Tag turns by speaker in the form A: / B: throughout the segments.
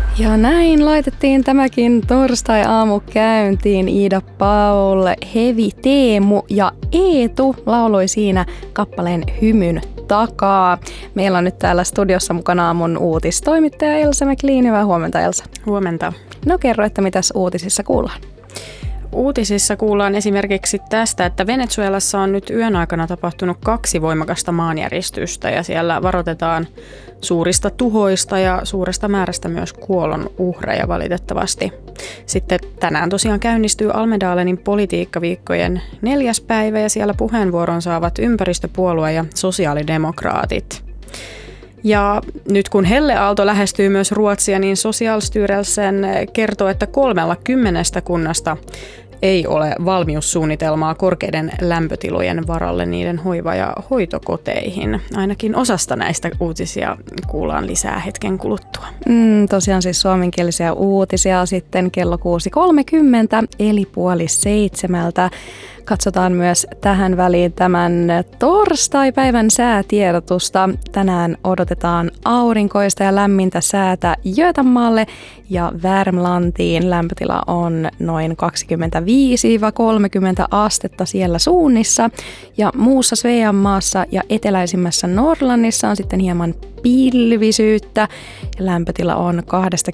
A: Ja näin laitettiin tämäkin torstai-aamu käyntiin. Ida Paul, Hevi, Teemu ja Eetu lauloi siinä kappaleen Hymyn takaa. Meillä on nyt täällä studiossa mukana aamun uutistoimittaja Elsa McLean. Hyvää huomenta, Elsa.
B: Huomenta.
A: No kerro, että mitäs uutisissa kuullaan?
B: Uutisissa kuullaan esimerkiksi tästä, että Venezuelassa on nyt yön aikana tapahtunut 2 voimakasta maanjäristystä ja siellä varoitetaan suurista tuhoista ja suuresta määrästä myös kuolon uhreja valitettavasti. Sitten tänään tosiaan käynnistyy Almedalenin politiikkaviikkojen 4. päivä ja siellä puheenvuoron saavat ympäristöpuolue ja sosiaalidemokraatit. Ja nyt kun helleaalto lähestyy myös Ruotsia, niin Socialstyrelsen kertoo, että 30 kunnasta ei ole valmiussuunnitelmaa korkeiden lämpötilojen varalle niiden hoiva- ja hoitokoteihin. Ainakin osasta näistä uutisia kuullaan lisää hetken kuluttua.
A: Tosiaan siis suomenkielisiä uutisia sitten kello 6.30 eli 6:30. Katsotaan myös tähän väliin tämän torstai-päivän säätiedotusta. Tänään odotetaan aurinkoista ja lämmintä säätä Göteborgille ja Värmlantiin. Lämpötila on noin 25-30 astetta siellä suunnissa. Ja muussa Sveanmaassa ja eteläisimmässä Norrlannissa on sitten hieman pilvisyyttä ja lämpötila on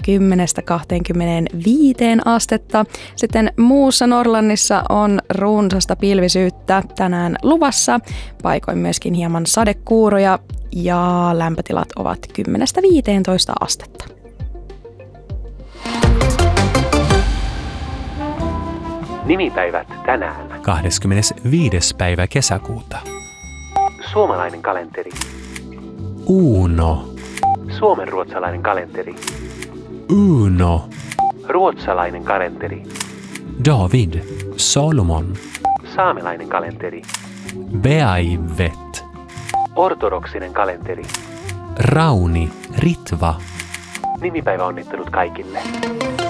A: 20-25 astetta. Sitten muussa Norrlannissa on runsasta pilvisyyttä tänään luvassa, paikoin myöskin hieman sadekuuroja ja lämpötilat ovat 10-15 astetta.
C: Nimipäivät tänään.
D: 25. päivä kesäkuuta.
C: Suomalainen kalenteri.
D: Uno.
C: Suomenruotsalainen kalenteri.
D: Uno.
C: Ruotsalainen kalenteri.
D: David. Solomon.
C: Saamelainen kalenteri.
D: Beaivet.
C: Ortodoksinen kalenteri.
D: Rauni. Ritva.
C: Nimipäivä onnittelut kaikille.